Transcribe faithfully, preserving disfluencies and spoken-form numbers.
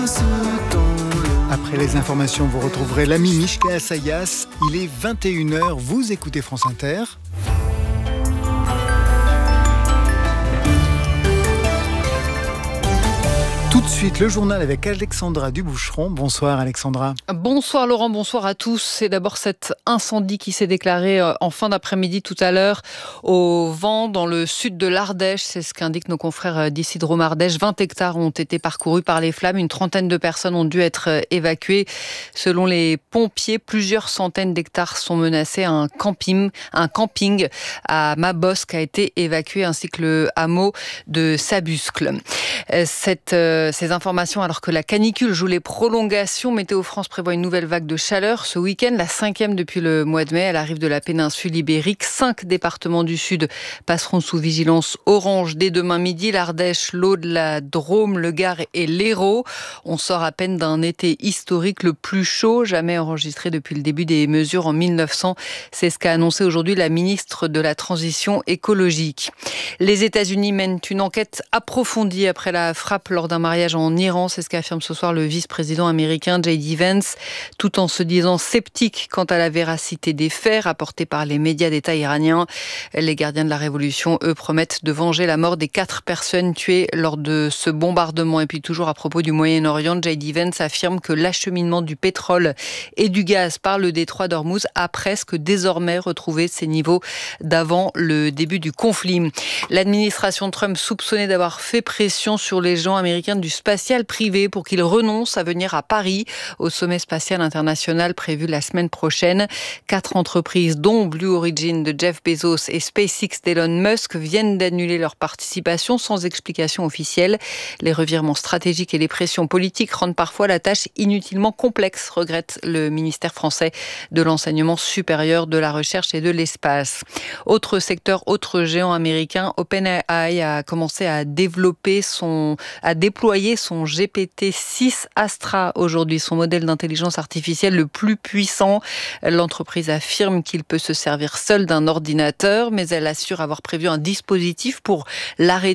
Après les informations, vous retrouverez l'ami Mishka Assayas. Il est vingt et une heures, vous écoutez France Inter. Tout de suite, le journal avec Alexandra Duboucheron. Bonsoir Alexandra. Bonsoir Laurent, bonsoir à tous. C'est d'abord cet incendie qui s'est déclaré en fin d'après-midi tout à l'heure au Vent, dans le sud de l'Ardèche. C'est ce qu'indiquent nos confrères d'ici de Drôme Ardèche. vingt hectares ont été parcourus par les flammes. Une trentaine de personnes ont dû être évacuées. Selon les pompiers, plusieurs centaines d'hectares sont menacés. Un camping, un camping à Mabosque a été évacué, ainsi que le hameau de Sabuscle. Cette Ces informations alors que la canicule joue les prolongations. Météo France prévoit une nouvelle vague de chaleur ce week-end, la cinquième depuis le mois de mai. Elle arrive de la péninsule ibérique. Cinq départements du sud passeront sous vigilance orange dès demain midi. L'Ardèche, l'Aude, la Drôme, le Gard et l'Hérault. On sort à peine d'un été historique, le plus chaud jamais enregistré depuis le début des mesures en mille neuf cents. C'est ce qu'a annoncé aujourd'hui la ministre de la Transition écologique. Les États-Unis mènent une enquête approfondie après la frappe lors d'un mariage en Iran. C'est ce qu'affirme ce soir le vice-président américain J D Vance, tout en se disant sceptique quant à la véracité des faits rapportés par les médias d'État iraniens. Les gardiens de la révolution, eux, promettent de venger la mort des quatre personnes tuées lors de ce bombardement. Et puis toujours à propos du Moyen-Orient, J D Vance affirme que l'acheminement du pétrole et du gaz par le détroit d'Ormuz a presque désormais retrouvé ses niveaux d'avant le début du conflit. L'administration Trump soupçonnée d'avoir fait pression sur les gens américains du spatial privé pour qu'ils renoncent à venir à Paris au sommet spatial international prévu la semaine prochaine. Quatre entreprises, dont Blue Origin de Jeff Bezos et SpaceX d'Elon Musk, viennent d'annuler leur participation sans explication officielle. Les revirements stratégiques et les pressions politiques rendent parfois la tâche inutilement complexe, regrette le ministère français de l'enseignement supérieur, de la recherche et de l'espace. Autre secteur, autre géant américain, OpenAI a commencé à développer son, à déployer son G P T six Astra aujourd'hui, son modèle d'intelligence artificielle le plus puissant. L'entreprise affirme qu'il peut se servir seul d'un ordinateur, mais elle assure avoir prévu un dispositif pour l'arrêter